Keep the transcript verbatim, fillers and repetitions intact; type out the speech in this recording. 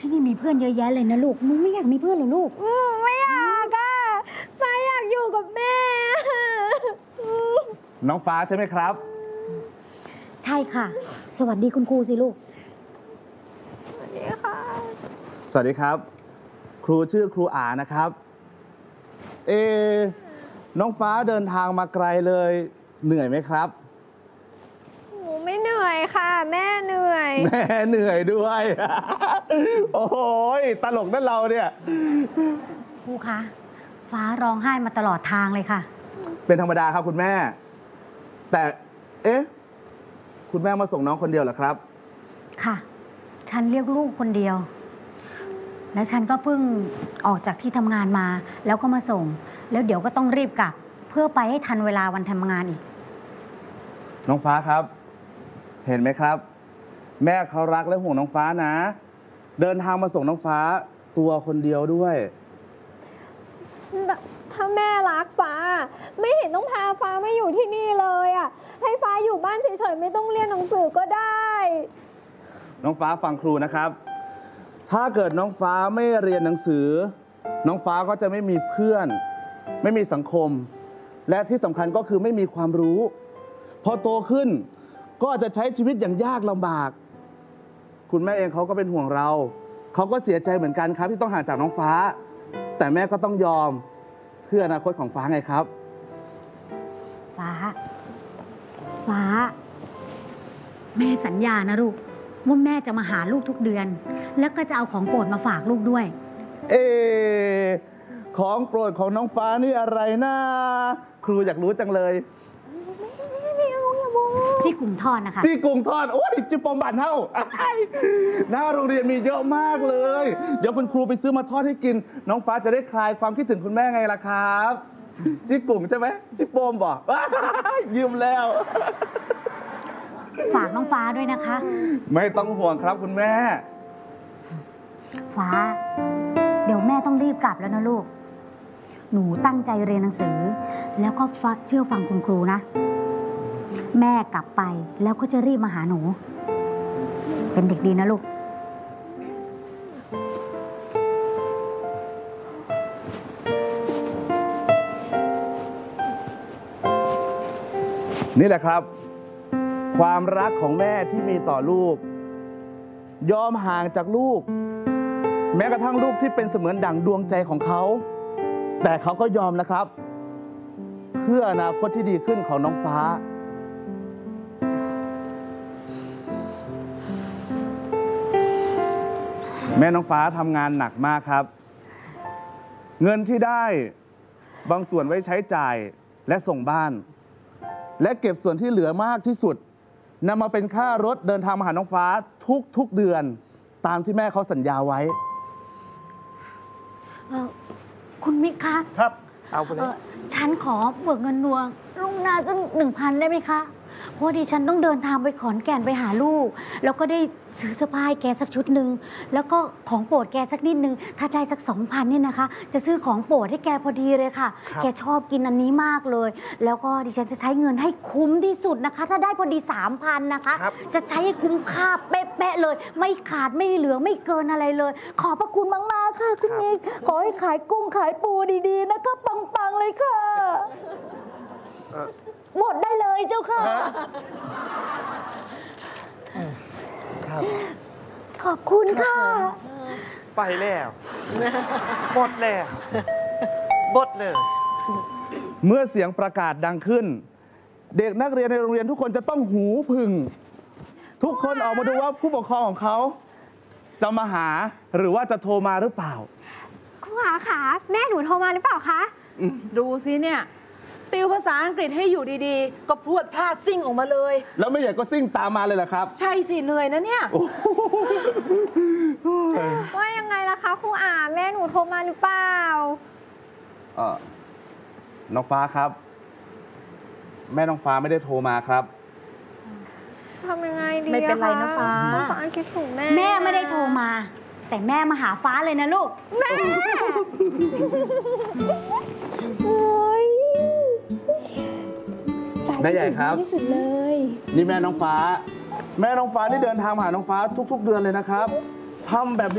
ที่นี่มีเพื่อนเยอะแยะเลยนะลูกมึงไม่อยากมีเพื่อนเหรอลูกไม่อยากอะฟ้าอยากอยู่กับแม่น้องฟ้าใช่ไหมครับใช่ค่ะสวัสดีคุณครูสิลูกสวัสดีค่ะสวัสดีครับครูชื่อครูอานะครับเอน้องฟ้าเดินทางมาไกลเลยเหนื่อยไหมครับหนูไม่เหนื่อยค่ะแม่เหนื่อยแม่เหนื่อยด้วยโอ้ยตลกนั่นเราเนี่ยครูคะฟ้าร้องไห้มาตลอดทางเลยค่ะเป็นธรรมดาครับคุณแม่แต่เอ๊ะคุณแม่มาส่งน้องคนเดียวเหรอครับค่ะฉันเรียกลูกคนเดียวแล้วฉันก็เพิ่งออกจากที่ทำงานมาแล้วก็มาส่งแล้วเดี๋ยวก็ต้องรีบกลับเพื่อไปให้ทันเวลาวันทำงานอีกน้องฟ้าครับเห็นไหมครับแม่เขารักและห่วงน้องฟ้านะเดินทางมาส่งน้องฟ้าตัวคนเดียวด้วยถ้าแม่รักฟ้าไม่เห็นต้องพาฟ้ามาอยู่ที่นี่เลยอ่ะให้ฟ้าอยู่บ้านเฉยๆไม่ต้องเรียนหนังสือก็ได้น้องฟ้าฟังครูนะครับถ้าเกิดน้องฟ้าไม่เรียนหนังสือน้องฟ้าก็จะไม่มีเพื่อนไม่มีสังคมและที่สำคัญก็คือไม่มีความรู้พอโตขึ้นก็จะใช้ชีวิตอย่างยากลำบากคุณแม่เองเขาก็เป็นห่วงเราเขาก็เสียใจเหมือนกันครับที่ต้องห่างจากน้องฟ้าแต่แม่ก็ต้องยอมเพื่ออนาคตของฟ้าไงครับฟ้าฟ้าแม่สัญญานะลูกว่าแม่จะมาหาลูกทุกเดือนแล้วก็จะเอาของโปรดมาฝากลูกด้วยเอของโปรดของน้องฟ้านี่อะไรนะครูอยากรู้จังเลยจี้กุ่งทอดนะคะจี้กุ่งทอดโอ้ยจิปอมบานเท่าหน้าโรงเรียนมีเยอะมากเลยเดี๋ยวคุณครูไปซื้อมาทอดให้กินน้องฟ้าจะได้คลายความคิดถึงคุณแม่ไงล่ะครับจี้กุ่งใช่ไหมจิปอมบอกยืมแล้วฝากน้องฟ้าด้วยนะคะไม่ต้องห่วงครับคุณแม่ฟ้าเดี๋ยวแม่ต้องรีบกลับแล้วนะลูกหนูตั้งใจเรียนหนังสือแล้วก็ฟังเชื่อฟังคุณครูนะแม่กลับไปแล้วก็จะรีบมาหาหนูเป็นเด็กดีนะลูกนี่แหละครับความรักของแม่ที่มีต่อลูกยอมห่างจากลูกแม้กระทั่งลูกที่เป็นเสมือนดั่งดวงใจของเขาแต่เขาก็ยอมนะครับเพื่ออนาคตที่ดีขึ้นของน้องฟ้าแม่น้องฟ้าทำงานหนักมากครับเงินที่ได้บางส่วนไว้ใช้จ่ายและส่งบ้านและเก็บส่วนที่เหลือมากที่สุดนำมาเป็นค่ารถเดินทางมาหาน้องฟ้าทุกๆเดือนตามที่แม่เขาสัญญาไว้คุณมิกคะครับเอาไปเลยฉันขอเบิกเงินนวงลุงนาจะหนึ่งพันได้ไหมคะเพราะดิฉันต้องเดินทางไปขอนแก่นไปหาลูกแล้วก็ได้ซื้อเสื้อผ้าให้แกสักชุดหนึ่งแล้วก็ของโปรดแกสักนิดนึงถ้าได้สักสองพันเนี่ยนะคะจะซื้อของโปรดให้แกพอดีเลยค่ะแกชอบกินอันนี้มากเลยแล้วก็ดิฉันจะใช้เงินให้คุ้มที่สุดนะคะถ้าได้พอดีสามพันนะคะจะใช้ให้คุ้มค่าเป๊ะๆเลยไม่ขาดไม่เหลือไม่เกินอะไรเลยขอบพระคุณมากๆค่ะคุณมิกขอให้ขายกุ้งขายปูดีๆนะคะปังๆเลยค่ะหมดได้เลยเจ้าค่ะครับขอบคุณค่ะไปแล้วหมดแล้วหมดเลยเมื่อเสียงประกาศดังขึ้นเด็กนักเรียนในโรงเรียนทุกคนจะต้องหูผึ่งทุกคนออกมาดูว่าผู้ปกครองของเขาจะมาหาหรือว่าจะโทรมาหรือเปล่าครูขาขาแม่หนูโทรมาหรือเปล่าคะดูสิเนี่ยติวภาษาอังกฤษให้อยู่ดีๆก็พรวดพลาดซิ่งออกมาเลยแล้วไม่อยากก็ซิ่งตามมาเลยเหรอครับใช่สิเหนื่อยนะเนี่ยว่ายังไงล่ะคะครูอาแม่หนูโทรมาหรือเปล่าเออน้องฟ้าครับแม่น้องฟ้าไม่ได้โทรมาครับทำยังไงดีไม่เป็นไรนะฟ้าฟ้าคิดถึงแม่แม่ไม่ได้โทรมาแต่แม่มาหาฟ้าเลยนะลูกแม่แม่ใหญ่ครับที่สุดเลยนี่แม่น้องฟ้าแม่น้องฟ้าที่เดินทางมาหาน้องฟ้าทุกๆเดือนเลยนะครับทำแบบ